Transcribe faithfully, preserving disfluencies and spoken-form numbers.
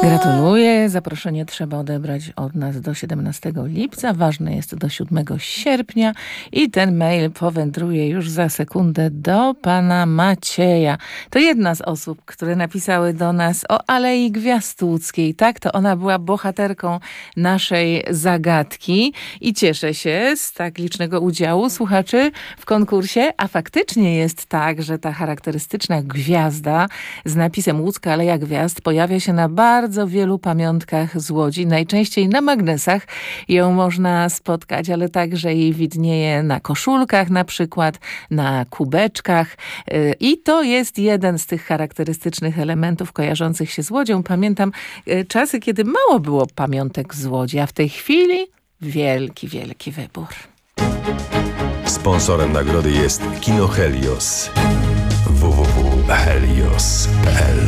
Gratuluję. Zaproszenie trzeba odebrać od nas do siedemnastego lipca. Ważne jest do siódmego sierpnia i ten mail powędruje już za sekundę do pana Macieja. To jedna z osób, które napisały do nas o Alei Gwiazd Łódzkiej. Tak, to ona była bohaterką naszej zagadki i cieszę się z tak licznego udziału słuchaczy w konkursie. A faktycznie jest tak, że ta charakterystyczna gwiazda z napisem Łódzka Aleja Gwiazd pojawia się na bardzo wielu pamiątkach z Łodzi. Najczęściej na magnesach ją można spotkać, ale także i widnieje na koszulkach na przykład, na kubeczkach. I to jest jeden z tych charakterystycznych elementów kojarzących się z Łodzią. Pamiętam czasy, kiedy mało było pamiątek z Łodzi, a w tej chwili wielki, wielki wybór. Sponsorem nagrody jest Kino Helios. w w w kropka helios kropka p l